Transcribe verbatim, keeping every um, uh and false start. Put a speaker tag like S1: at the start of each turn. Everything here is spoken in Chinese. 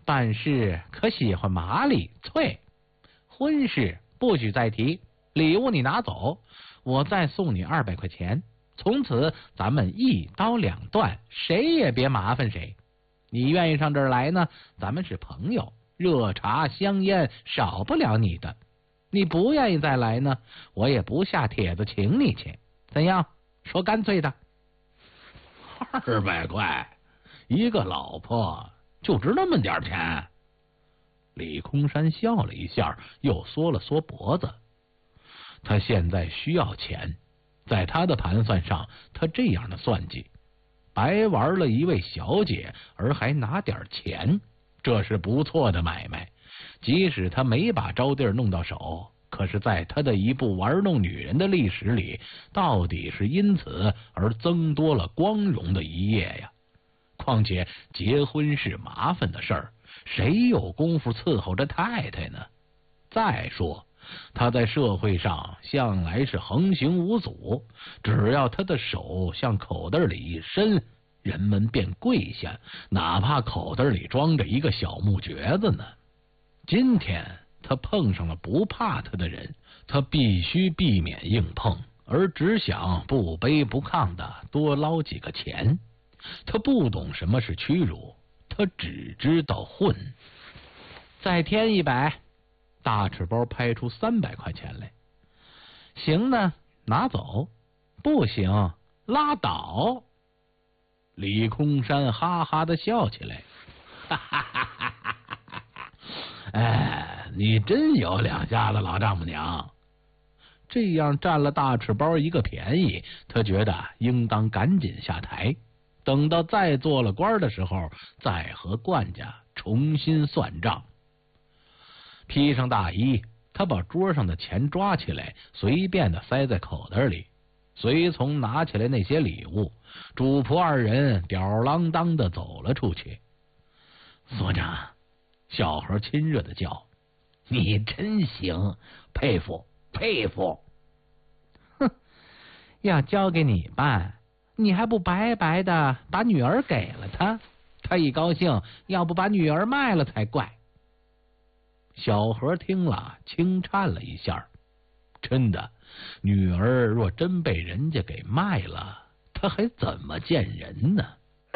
S1: 办事可喜欢麻利翠，婚事不许再提，礼物你拿走，我再送你二百块钱，从此咱们一刀两断，谁也别麻烦谁。你愿意上这儿来呢，咱们是朋友，热茶香烟少不了你的。你不愿意再来呢，我也不下帖子请你去。怎样？说干脆的。
S2: 二百块，一个老婆就值那么点钱？
S1: 李空山笑了一下，又缩了缩脖子。他现在需要钱，在他的盘算上，他这样的算计，白玩了一位小姐，而还拿点钱，这是不错的买卖。即使他没把招娣弄到手，可是在他的一部玩弄女人的历史里，到底是因此而增多了光荣的一页呀。况且结婚是麻烦的事儿，谁有功夫伺候着太太呢？再说他在社会上向来是横行无阻，只要他的手向口袋里一伸，人们便跪下，哪怕口袋里装着一个小木橛子呢。今天他碰上了不怕他的人，他必须避免硬碰，而只想不卑不亢的多捞几个钱。他不懂什么是屈辱，他只知道混。再添一百。大赤包拍出三百块钱来。行呢，拿走；不行，拉倒。李空山哈哈的笑起来，哈哈哈哈哈哈！哎，你真有两下子，老丈母娘。这样占了大赤包一个便宜，他觉得应当赶紧下台，等到再做了官的时候，再和冠家重新算账。披上大衣，他把桌上的钱抓起来，随便的塞在口袋里，随从拿起来那些礼物，主仆二人吊儿郎当的走了出去。所长，小何亲热的叫：“你真行，佩服佩服！”哼，要交给你办，你还不白白的把女儿给了他？他一高兴，要不把女儿卖了才怪。小何听了，轻颤了一下。真的，女儿若真被人家给卖了，他还怎么见人呢？